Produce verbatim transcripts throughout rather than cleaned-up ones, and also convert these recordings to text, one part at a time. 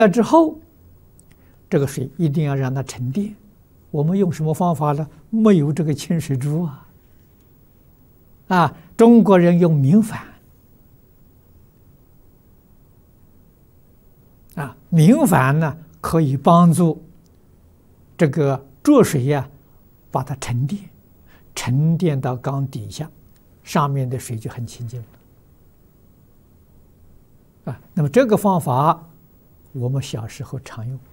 了之后，这个水一定要让它沉淀。我们用什么方法呢？没有这个清水珠啊！啊，中国人用明矾啊，明矾呢可以帮助这个浊水呀、啊，把它沉淀，沉淀到缸底下，上面的水就很清净了。啊，那么这个方法我们小时候常用。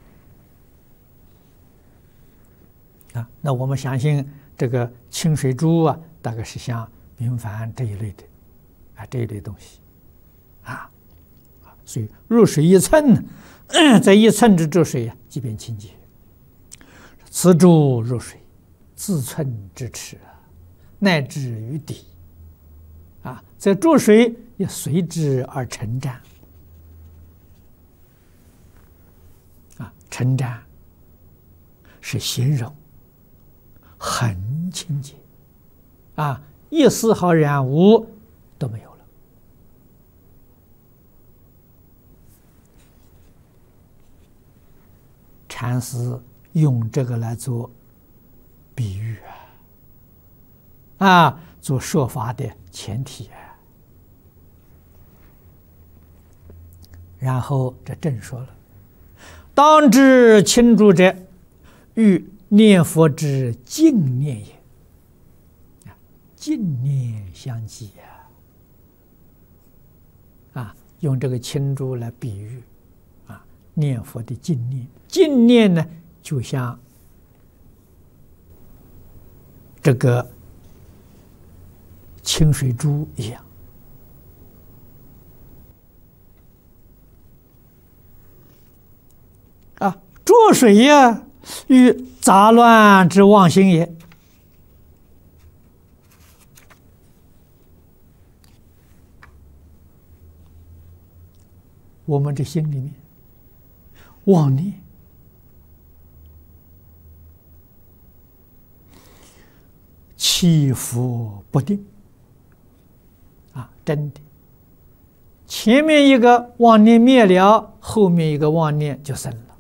啊，那我们相信这个清水珠啊，大概是像明矾这一类的，啊，这一类东西，啊，所以入水一寸，在一寸之浊水啊，即便清洁。此珠入水，自寸之尺，乃至于底，啊，这浊水也随之而沉沾，啊，沉沾是形容很清洁，啊，一丝毫染污都没有了。禅师用这个来做比喻啊，啊，做说法的前提啊。然后这正说了：当知清珠者，欲念佛之净念也。净念相继啊！啊，用这个清珠来比喻啊，念佛的净念。净念呢，就像这个清水珠一样啊，浊水呀，与杂乱之妄心也。我们的心里面妄念，起伏不定啊，真的，前面一个妄念灭了，后面一个妄念就生了，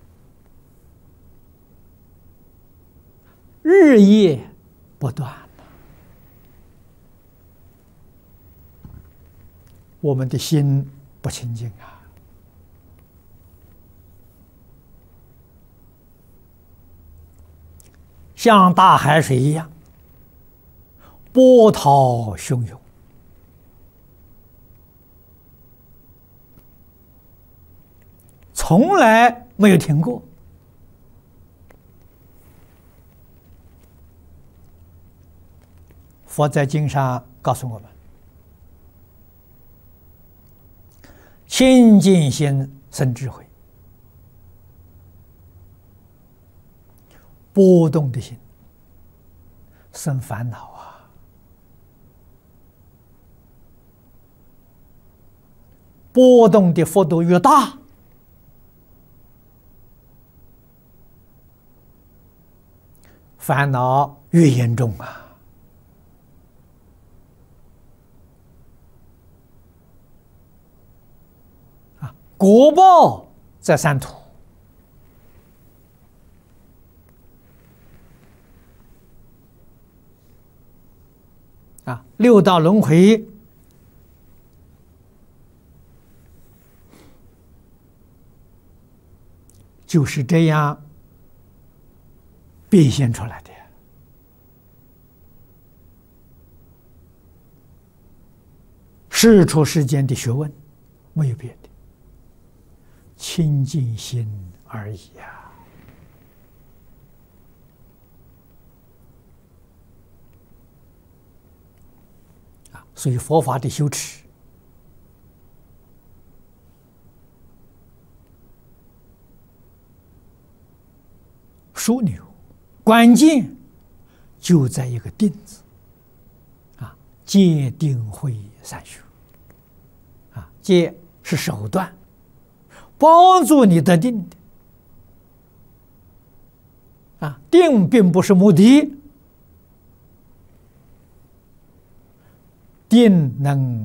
日夜不断。我们的心不清净啊，像大海水一样，波涛汹涌，从来没有停过。佛在经上告诉我们：清净心生智慧，波动的心生烦恼啊！波动的幅度越大，烦恼越严重啊！啊，果报在三途。啊，六道轮回就是这样变现出来的。世出世间的学问没有别的，清净心而已呀。所以佛法的修持，枢纽关键就在一个定字啊，戒定慧三学啊，戒是手段，帮助你得定的啊，定并不是目的。定能